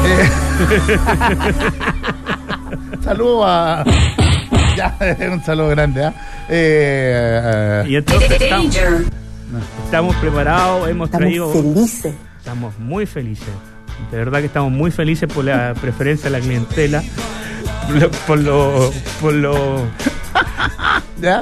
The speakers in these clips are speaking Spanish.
Saludos a... Ya, un saludo grande, Y entonces estamos preparados, estamos felices. Estamos muy felices. De verdad que estamos muy felices por la preferencia de la clientela, por lo ¿ya?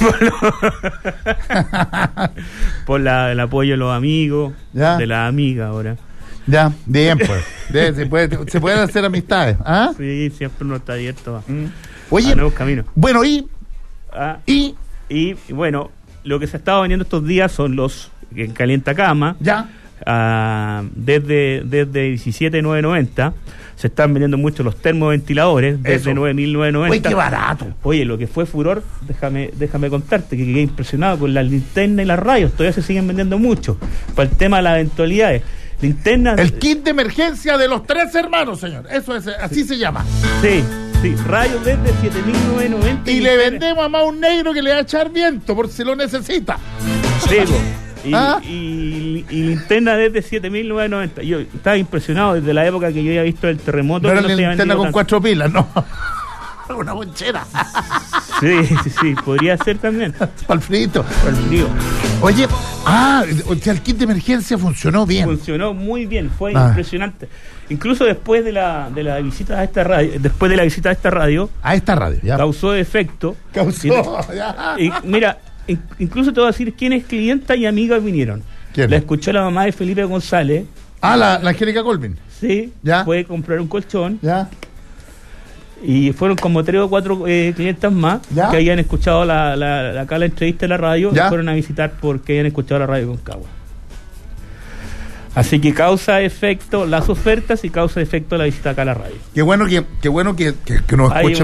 por el apoyo de los amigos, ¿ya? de las amigas ahora. Ya, bien, pues. Se pueden hacer amistades, ¿ah? Sí, siempre uno está abierto Oye, a nuevos caminos. Bueno, y bueno, lo que se ha estado vendiendo estos días son los calientacama. Ya. Desde 17.990 se están vendiendo mucho los termoventiladores desde 9.990. Oye, qué barato. Oye, lo que fue furor, déjame contarte que quedé impresionado con las linternas y las radios. Todavía se siguen vendiendo mucho para el tema de las eventualidades. Linternas, el kit de emergencia de los 3 hermanos, señor. Eso es, así se llama. Sí, rayos desde 7.990 y le vendemos a más un negro que le va a echar viento por si lo necesita. Digo, y linterna desde 7.990. Yo estaba impresionado desde la época que yo había visto el terremoto. No era la linterna con 4 pilas, no. Una bonchera. Sí, podría ser también. Para el frío. Oye, o sea, el kit de emergencia funcionó bien. Funcionó muy bien, fue impresionante. Incluso después de la visita a esta radio, ya. causó efecto. Y mira, incluso te voy a decir quiénes clientas y amigas vinieron. ¿Quién? La escuchó la mamá de Felipe González. La Angélica Colvin. Sí, ya. Puede comprar un colchón. Ya. Y fueron como 3 o 4 clientas más ¿ya? Que habían escuchado acá la entrevista de la radio ¿ya? Y fueron a visitar porque habían escuchado la radio Concagua. Así que causa efecto las ofertas y causa efecto la visita acá a la radio. Qué bueno que nos escuchen.